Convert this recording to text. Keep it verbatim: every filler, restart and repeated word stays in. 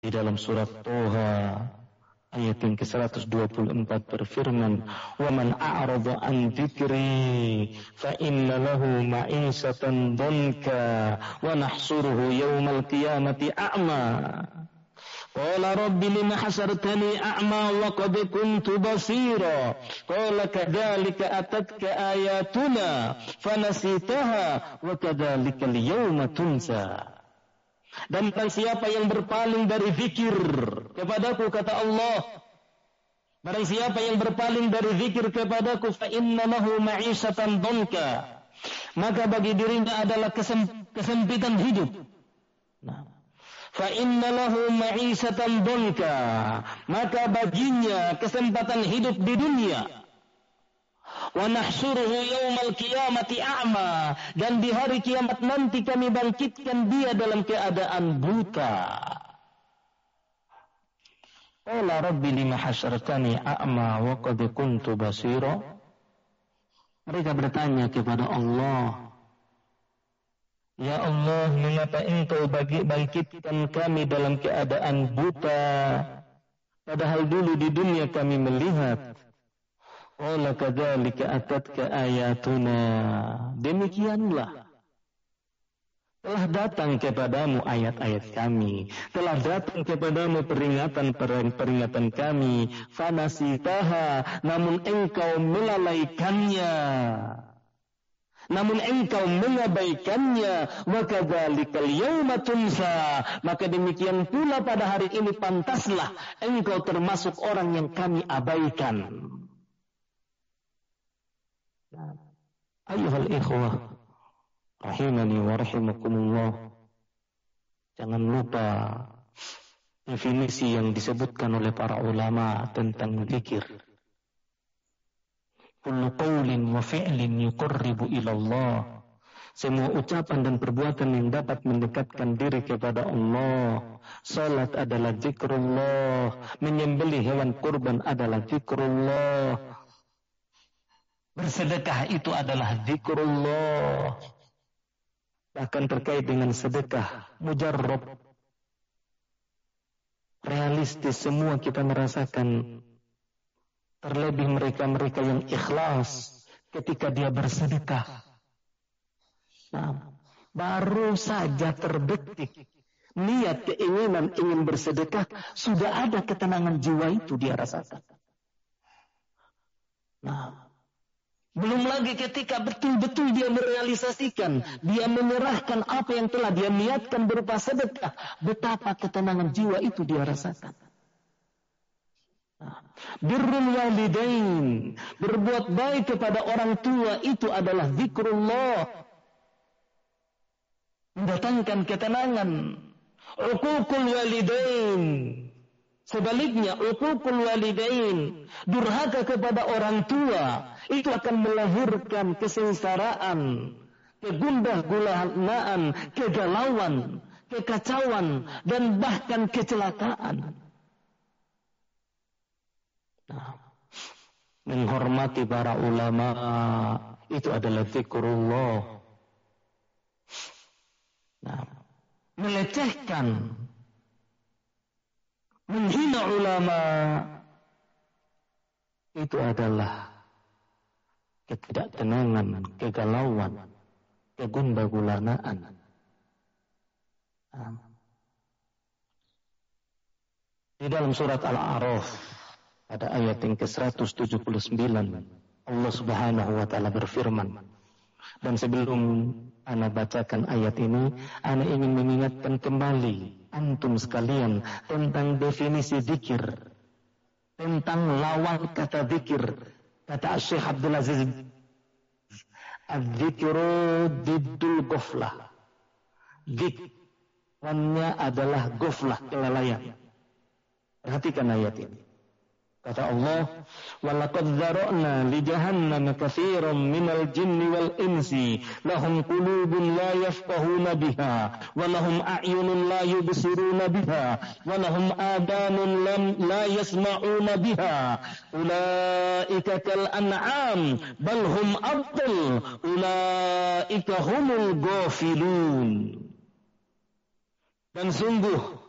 Di dalam surat Toha ayat yang ke seratus dua puluh empat berfirman, "Wa man a'rada an dzikri fa inna lahu ma'isatan dhanka wa nahsuruhu yaumal qiyamati a'ma." Qala rabbi lima hasartani a'ma wa qad kuntu basira. Qala kadzalika atatka ayatuna fanasitaha wa kadzalika al-yawma tunsa. Dan barang siapa yang berpaling dari zikir kepadaku, kata Allah, barang siapa yang berpaling dari zikir kepadaku, fa inna lahu ma'isatan dhanka, maka bagi dirinya adalah kesem, kesempitan hidup. Nah, fa inna lahu ma'isatan dhanka, maka baginya kesempatan hidup di dunia. Wa nahsyuruhu yaumal qiyamati a'ma, dan di hari kiamat nanti kami bangkitkan dia dalam keadaan buta. Qala rabbi lima hasyartani a'ma wa qad kuntu basira. Mereka bertanya kepada Allah, ya Allah, mengapa engkau bagi bangkitkan kami dalam keadaan buta, padahal dulu di dunia kami melihat. Qala kadzalika atatka ayatuna, demikianlah telah datang kepadamu ayat-ayat kami, telah datang kepadamu peringatan-peringatan kami, fanasitaha, namun engkau melalaikannya, namun engkau mengabaikannya, wa kadzalikal yauma tunsa, maka demikian pula pada hari ini pantaslah engkau termasuk orang yang kami abaikan. Ayuhal ikhwah rahimani wa rahimakumullah, jangan lupa definisi yang disebutkan oleh para ulama tentang zikir. Kullu qawlin wa fi'lin yuqarribu ila Allah, semua ucapan dan perbuatan yang dapat mendekatkan diri kepada Allah. Salat adalah zikrullah, menyembelih hewan kurban adalah zikrullah, bersedekah itu adalah zikrullah. Bahkan terkait dengan sedekah mujarrab, realistis, semua kita merasakan. Terlebih mereka-mereka yang ikhlas ketika dia bersedekah. Nah, baru saja terbetik niat keinginan ingin bersedekah, sudah ada ketenangan jiwa itu dia rasakan. Nah, belum lagi ketika betul-betul dia merealisasikan, dia menyerahkan apa yang telah dia niatkan berupa sedekah, betapa ketenangan jiwa itu dia rasakan. Nah, birrul walidain, berbuat baik kepada orang tua itu adalah zikrullah, mendatangkan ketenangan. Uququl walidain, sebaliknya, uququl walidain, durhaka kepada orang tua, itu akan melahirkan kesengsaraan, kegundah gulanaan, kegalauan, kekacauan, dan bahkan kecelakaan. Nah, menghormati para ulama itu adalah zikrullah. Nah, melecehkan, menghina ulama itu adalah ketidaktenangan, kegalauan, kegundah-gulanaan. Di dalam surat Al-A'raf pada ayat yang ke seratus tujuh puluh sembilan, Allah Subhanahu wa taala berfirman, dan sebelum ana bacakan ayat ini, ana ingin mengingatkan kembali antum sekalian tentang definisi zikir, tentang lawan kata zikir. Kata Syekh Abdul Aziz, az-zikru diddul ghaflah. Zikirnya adalah ghaflah, kelalaian. Perhatikan ayat ini. Kata Allah, وَلَقَدْ ذَرَأْنَا لِجَهَنَّمَ كَثِيرًا مِنَ الْجِنِّ وَالْإِنسِ لَهُمْ قُلُوبٌ لَا يَفْقَهُونَ بِهَا وَلَهُمْ أَعْيُنٌ لَا يُبْصِرُونَ بِهَا وَلَهُمْ آذَانٌ لَا يَسْمَعُونَ بِهَا أُولَئِكَ كَالْأَنْعَامِ بَلْ هُمْ أَضَلُّ أُولَئِكَ هُمُ الْغَافِلُونَ. Dan sungguh